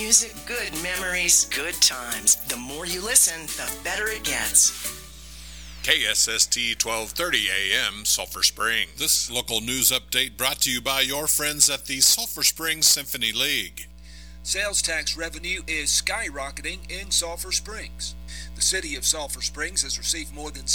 music, good memories, good times. The more you listen, the better it gets. KSST 1230 AM, Sulphur Springs. This local news update brought to you by your friends at the Sulphur Springs Symphony League. Sales tax revenue is skyrocketing in Sulphur Springs. The city of Sulphur Springs has received more than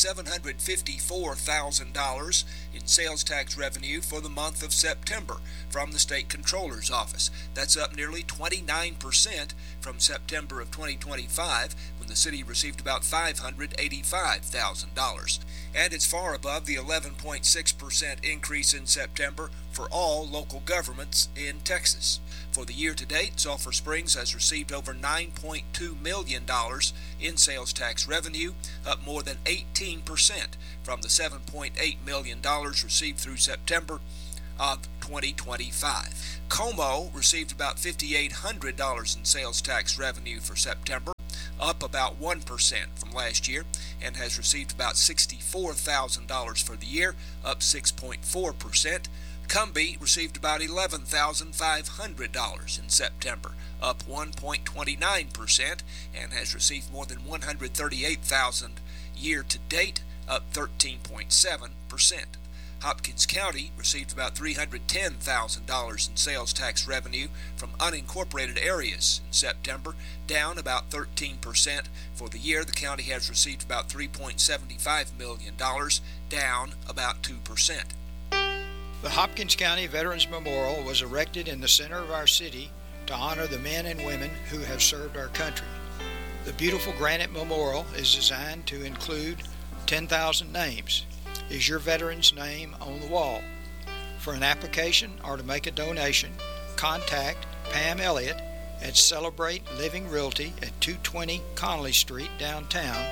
$754,000 in sales tax revenue for the month of September from the State Comptroller's Office. That's up nearly 29% from September of 2025, when the city received about $585,000. And it's far above the 11.6% increase in September for all local governments in Texas. For the year to date, Sulphur Springs has received over $9.2 million in sales tax revenue, up more than 18% from the $7.8 million received through September of 2025. Como received about $5,800 in sales tax revenue for September, up about 1% from last year, and has received about $64,000 for the year, up 6.4%. Cumbie received about $11,500 in September, up 1.29%, and has received more than $138,000 year to date, up 13.7%. Hopkins County received about $310,000 in sales tax revenue from unincorporated areas in September, down about 13%. For the year, the county has received about $3.75 million, down about 2%. The Hopkins County Veterans Memorial was erected in the center of our city to honor the men and women who have served our country. The beautiful granite memorial is designed to include 10,000 names. Is your veteran's name on the wall? For an application or to make a donation, contact Pam Elliott at Celebrate Living Realty at 220 Connolly Street, downtown,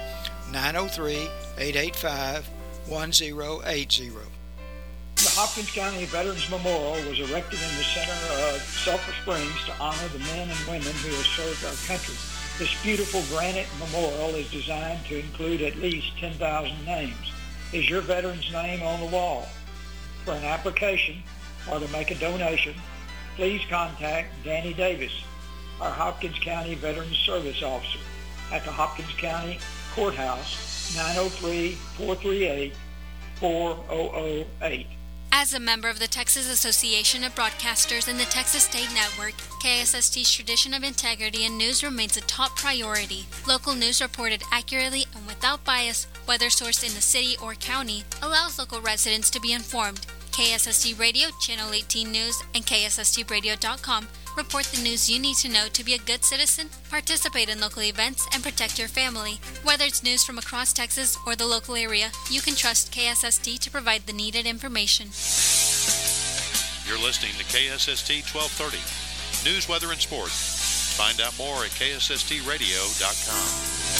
903-885-1080. The Hopkins County Veterans Memorial was erected in the center of Sulphur Springs to honor the men and women who have served our country. This beautiful granite memorial is designed to include at least 10,000 names. Is your veteran's name on the wall? For an application or to make a donation, please contact Danny Davis, our Hopkins County Veterans Service Officer, at the Hopkins County Courthouse, 903-438-4008. As a member of the Texas Association of Broadcasters and the Texas State Network, KSST's tradition of integrity and news remains a top priority. Local news reported accurately and without bias, whether sourced in the city or county, allows local residents to be informed. KSST Radio, Channel 18 News, and KSSTradio.com report the news you need to know to be a good citizen, participate in local events, and protect your family. Whether it's news from across Texas or the local area, you can trust KSST to provide the needed information. You're listening to KSST 1230, News, Weather, and Sports. Find out more at KSSTradio.com.